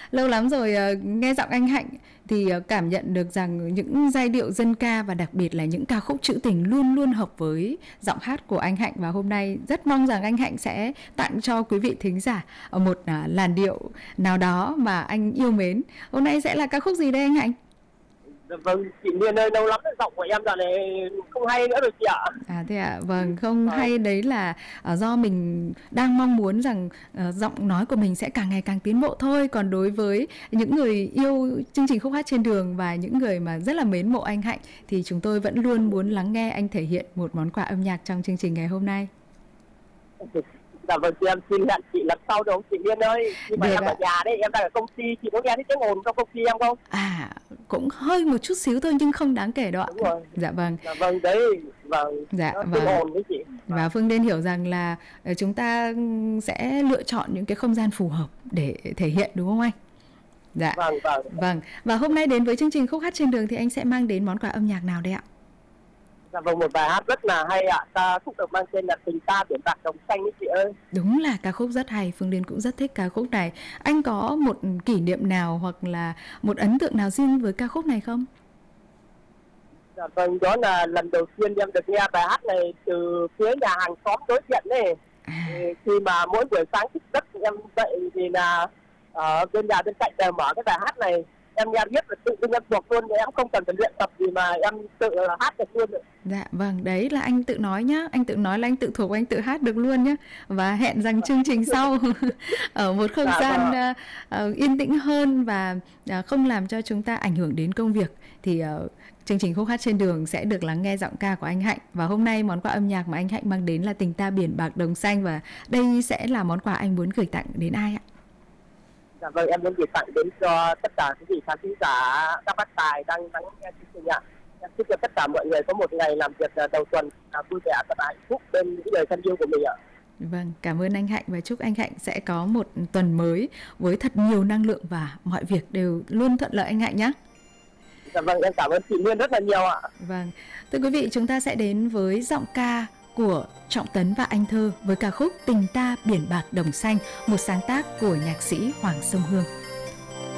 Lâu lắm rồi nghe giọng anh Hạnh thì cảm nhận được rằng những giai điệu dân ca và đặc biệt là những ca khúc trữ tình luôn luôn hợp với giọng hát của anh Hạnh, và hôm nay rất mong rằng anh Hạnh sẽ tặng cho quý vị thính giả một làn điệu nào đó mà anh yêu mến. Hôm nay sẽ là ca khúc gì đây anh Hạnh? Vâng, chị Miên ơi, lâu lắm giọng của em dạo này không hay nữa rồi chị ạ. Thế ạ, vâng, không hay đấy là do mình đang mong muốn rằng giọng nói của mình sẽ càng ngày càng tiến bộ thôi. Còn đối với những người yêu chương trình Khúc Hát Trên Đường và những người mà rất là mến mộ anh Hạnh thì chúng tôi vẫn luôn muốn lắng nghe anh thể hiện một món quà âm nhạc trong chương trình ngày hôm nay. Dạ vâng, chị em xin hẹn chị lần sau được không chị Miên ơi? Nhưng mà Được em ạ. ở nhà đấy, em đang ở công ty, chị có nghe thấy tiếng ồn trong công ty em không? Cũng hơi một chút xíu thôi nhưng không đáng kể đâu ạ. Đúng rồi. Dạ vâng. Dạ vâng, đấy, vâng, Dạ, tiếng ồn đấy chị. Và Phương nên hiểu rằng là chúng ta sẽ lựa chọn những cái không gian phù hợp để thể hiện, đúng không anh? Dạ. Vâng. Và hôm nay đến với chương trình Khúc Hát Trên Đường thì anh sẽ mang đến món quà âm nhạc nào đây ạ? Dạ vâng, một bài hát rất là hay ạ. Ca khúc được mang tên là Tình Ta Biển Bạc Đồng Xanh đấy chị ơi. Đúng là ca khúc rất hay, Phương Liên cũng rất thích ca khúc này. Anh có một kỷ niệm nào hoặc là một ấn tượng nào riêng với ca khúc này không? Dạ vâng, đó là lần đầu tiên em được nghe bài hát này từ phía nhà hàng xóm đối diện này. Khi mà mỗi buổi sáng thức giấc em dậy thì là ở bên nhà bên cạnh đều mở cái bài hát này, em nghe biết là tự nhiên em thuộc luôn, em không cần phải luyện tập gì mà em tự hát được luôn. Dạ vâng, đấy là anh tự nói nhá, anh tự nói là anh tự thuộc, anh tự hát được luôn nhá. Và hẹn rằng chương trình sau ở một không gian yên tĩnh hơn và không làm cho chúng ta ảnh hưởng đến công việc thì chương trình Khúc Hát Trên Đường sẽ được lắng nghe giọng ca của anh Hạnh. Và hôm nay món quà âm nhạc mà anh Hạnh mang đến là Tình Ta Biển Bạc Đồng Xanh, và đây sẽ là món quà anh muốn gửi tặng đến ai ạ? Dạ vâng, em muốn gửi tặng đến cho tất cả quý vị khán giả, các bác tài đang lắng nghe chương trình ạ. Em chúc cho tất cả mọi người có một ngày làm việc đầu tuần vui vẻ và hạnh phúc bên những người thân yêu của mình ạ. Vâng, cảm ơn anh Hạnh và chúc anh Hạnh sẽ có một tuần mới với thật nhiều năng lượng và mọi việc đều luôn thuận lợi anh Hạnh nhé. Dạ vâng, em cảm ơn chị Nguyên rất là nhiều ạ. Vâng, thưa quý vị, chúng ta sẽ đến với giọng ca của Trọng Tấn và Anh Thơ với ca khúc Tình Ta Biển Bạc Đồng Xanh, một sáng tác của nhạc sĩ Hoàng Sông Hương.